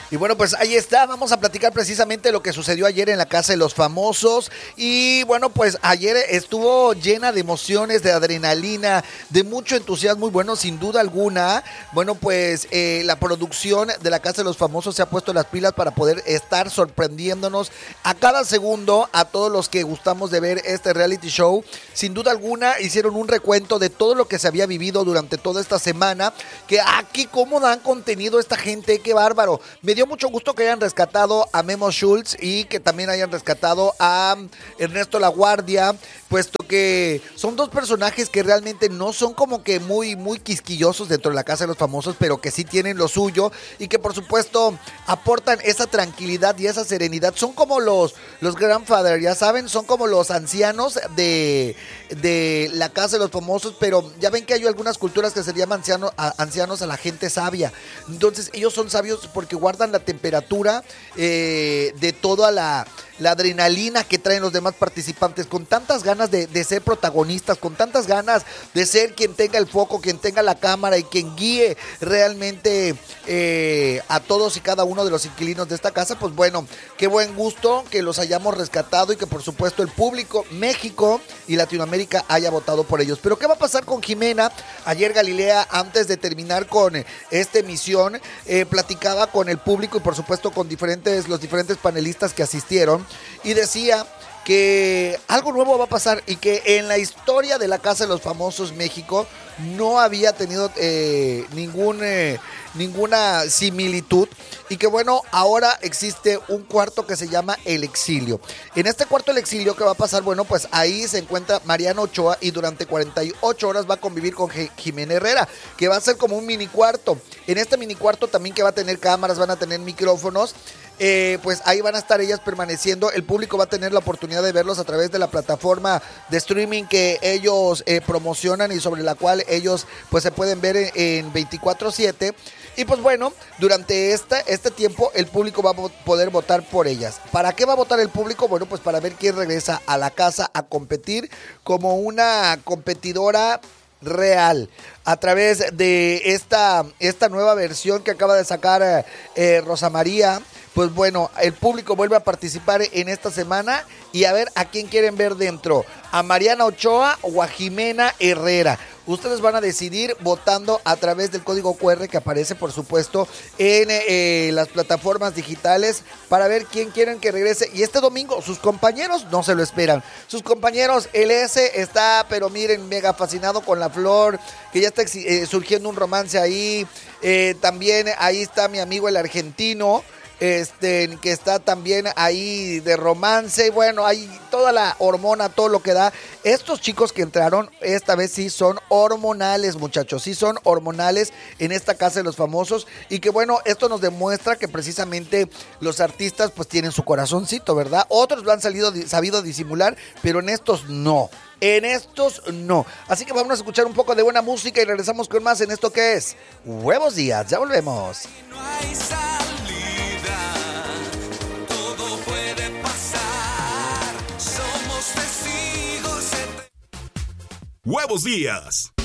Y bueno, pues ahí está, vamos a platicar precisamente lo que sucedió ayer en la Casa de los Famosos. Y bueno, pues ayer estuvo llena de emociones, de adrenalina, de mucho entusiasmo y bueno, sin duda alguna, bueno, pues la producción de la Casa de los Famosos se ha puesto las pilas para poder estar sorprendiéndonos a cada segundo a todos los que gustamos de ver este reality show. Sin duda alguna hicieron un recuento de todo lo que se había vivido durante toda esta semana, que aquí cómo dan contenido esta gente, qué bárbaro. Me dio mucho gusto que hayan rescatado a Memo Schultz y que también hayan rescatado a Ernesto La Guardia, puesto que son dos personajes que realmente no son como que muy quisquillosos dentro de la Casa de los Famosos, pero que sí tienen lo suyo y que por supuesto aportan esa tranquilidad y esa serenidad. Son como los grandfather, ya saben, son como los ancianos de la Casa de los Famosos, pero ya ven que hay algunas culturas que se llaman ancianos a la gente sabia. Entonces ellos son sabios porque guardan la temperatura de toda la adrenalina que traen los demás participantes, con tantas ganas de ser protagonistas, con tantas ganas de ser quien tenga el foco, quien tenga la cámara y quien guíe realmente a todos y cada uno de los inquilinos de esta casa. Pues bueno, qué buen gusto que los hayamos rescatado y que por supuesto el público, México y Latinoamérica haya votado por ellos. Pero ¿qué va a pasar con Jimena? Ayer Galilea, antes de terminar con esta emisión, platicaba con el público y por supuesto con los diferentes panelistas que asistieron, y decía que algo nuevo va a pasar y que en la historia de la Casa de los Famosos México no había tenido ninguna similitud, y que bueno, ahora existe un cuarto que se llama El Exilio. En este cuarto El Exilio, ¿qué va a pasar? Bueno, pues ahí se encuentra Mariana Ochoa y durante 48 horas va a convivir con Jimena Herrera, que va a ser como un mini cuarto. En este mini cuarto también, que va a tener cámaras, van a tener micrófonos, pues ahí van a estar ellas permaneciendo. El público va a tener la oportunidad de verlos a través de la plataforma de streaming que ellos promocionan y sobre la cual ellos pues se pueden ver en 24/7. Y pues bueno, durante este tiempo el público va a poder votar por ellas. ¿Para qué va a votar el público? Bueno, pues para ver quién regresa a la casa a competir como una competidora real a través de esta nueva versión que acaba de sacar Rosa María. Pues bueno, el público vuelve a participar en esta semana y a ver a quién quieren ver dentro, a Mariana Ochoa o a Jimena Herrera. Ustedes van a decidir votando a través del código QR que aparece, por supuesto, en las plataformas digitales, para ver quién quieren que regrese. Y este domingo sus compañeros no se lo esperan. Sus compañeros, el S está, pero miren, mega fascinado con la Flor, que ya está surgiendo un romance ahí. También ahí está mi amigo el argentino, que está también ahí de romance. Bueno, hay toda la hormona, todo lo que da. Estos chicos que entraron esta vez sí son hormonales, muchachos, sí son hormonales en esta Casa de los Famosos, y que bueno, esto nos demuestra que precisamente los artistas pues tienen su corazoncito, ¿verdad? Otros lo han sabido disimular, pero en estos no. En estos no. Así que vamos a escuchar un poco de buena música y regresamos con más en esto que es Huevos Días. Ya volvemos. No hay salida, todo puede pasar, somos testigos. Huevos Días.